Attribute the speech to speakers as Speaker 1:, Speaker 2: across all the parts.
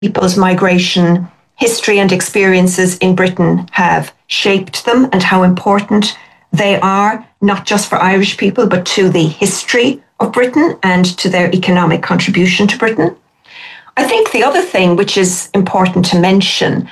Speaker 1: people's migration history and experiences in Britain have shaped them and how important they are, not just for Irish people, but to the history of Britain and to their economic contribution to Britain. I think the other thing which is important to mention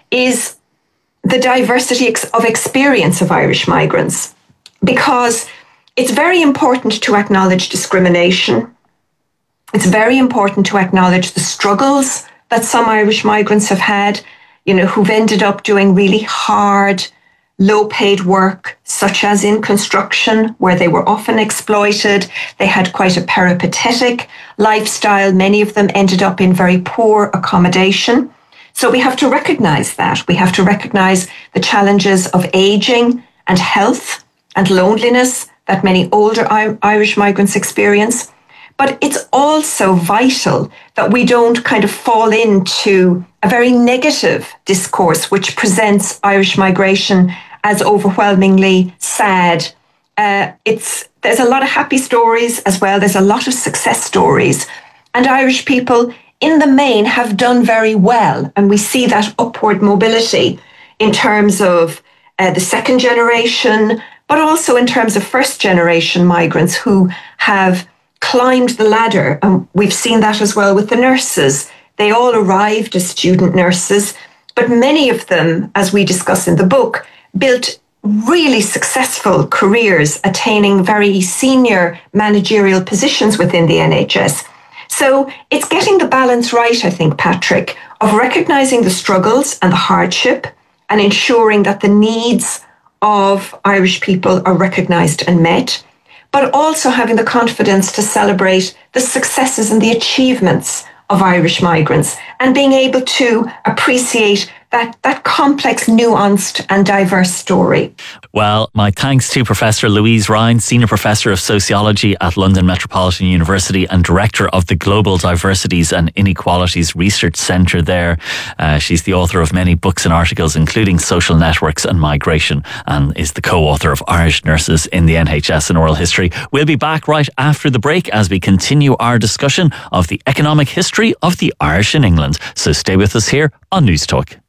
Speaker 1: is the diversity of experience of Irish migrants, because it's very important to acknowledge discrimination. It's very important to acknowledge the struggles that some Irish migrants have had, who've ended up doing really hard, low-paid work, such as in construction, where they were often exploited. They had quite a peripatetic lifestyle. Many of them ended up in very poor accommodation. So we have to recognise that. We have to recognise the challenges of ageing and health and loneliness that many older Irish migrants experience. But it's also vital that we don't kind of fall into a very negative discourse which presents Irish migration as overwhelmingly sad. There's a lot of happy stories as well. There's a lot of success stories. And Irish people, in the main, have done very well. And we see that upward mobility in terms of the second generation, but also in terms of first generation migrants who have climbed the ladder. And we've seen that as well with the nurses. They all arrived as student nurses, but many of them, as we discuss in the book, built really successful careers, attaining very senior managerial positions within the NHS. So it's getting the balance right, I think, Patrick, of recognising the struggles and the hardship and ensuring that the needs of Irish people are recognised and met, but also having the confidence to celebrate the successes and the achievements of Irish migrants and being able to appreciate that complex, nuanced and diverse story.
Speaker 2: Well, my thanks to Professor Louise Ryan, Senior Professor of Sociology at London Metropolitan University and Director of the Global Diversities and Inequalities Research Centre there. She's the author of many books and articles, including Social Networks and Migration, and is the co-author of Irish Nurses in the NHS and Oral History. We'll be back right after the break as we continue our discussion of the economic history of the Irish in England. So stay with us here on News Talk.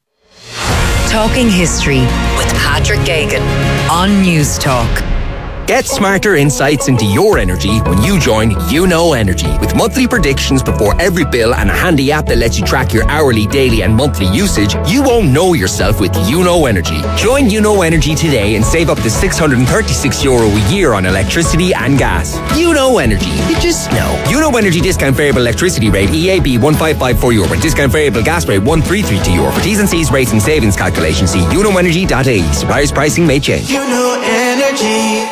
Speaker 3: Talking History with Patrick Geoghegan on News Talk.
Speaker 4: Get smarter insights into your energy when you join YouKnow Energy. With monthly predictions before every bill and a handy app that lets you track your hourly, daily and monthly usage, you won't know yourself with YouKnow Energy. Join YouKnow Energy today and save up to €636 a year on electricity and gas. YouKnow Energy. You just know. YouKnow Energy discount variable electricity rate EAB €1554 and discount variable gas rate €1332. For T's and C's rates and savings calculation, see youknowenergy.ie. Suppliers pricing may change.
Speaker 5: YouKnow Energy.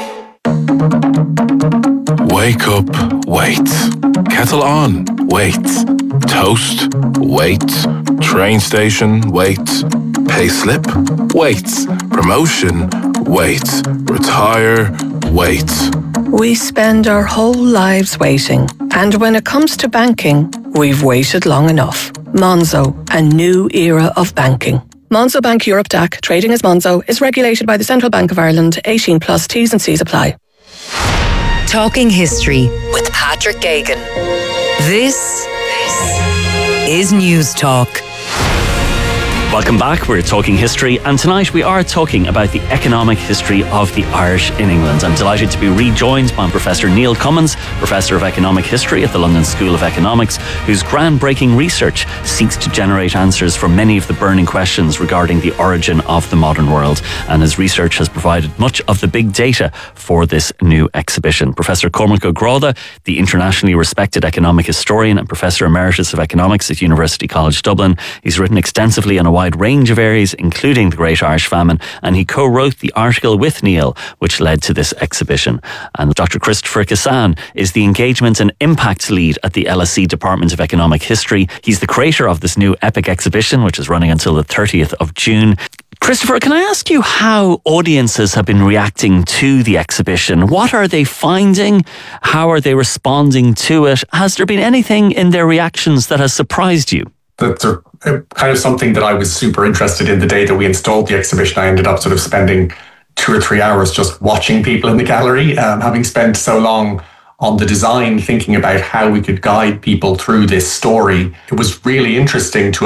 Speaker 6: Wake up, wait. Kettle on, wait. Toast, wait. Train station, wait. Pay slip, wait. Promotion, wait. Retire, wait.
Speaker 7: We spend our whole lives waiting. And when it comes to banking, we've waited long enough. Monzo, a new era of banking. Monzo Bank Europe DAC, trading as Monzo, is regulated by the Central Bank of Ireland. 18 plus T's and C's apply.
Speaker 3: Talking History with Patrick Geoghegan. This is News Talk.
Speaker 2: Welcome back. We're talking history, and tonight we are talking about the economic history of the Irish in England. I'm delighted to be rejoined by Professor Neil Cummins, Professor of Economic History at the London School of Economics, whose groundbreaking research seeks to generate answers for many of the burning questions regarding the origin of the modern world. And his research has provided much of the big data for this new exhibition. Professor Cormac O'Grada, the internationally respected economic historian and Professor Emeritus of Economics at University College Dublin. He's written extensively on a wide range of areas, including the Great Irish Famine, and he co-wrote the article with Neil, which led to this exhibition. And Dr. Christopher Kassan is the Engagement and Impact Lead at the LSE Department of Economic History. He's the creator of this new epic exhibition, which is running until the 30th of June. Christopher, can I ask you how audiences have been reacting to the exhibition? What are they finding? How are they responding to it? Has there been anything in their reactions that has surprised you?
Speaker 8: That's kind of something that I was super interested in the day that we installed the exhibition. I ended up sort of spending 2 or 3 hours just watching people in the gallery, having spent so long on the design, thinking about how we could guide people through this story. It was really interesting to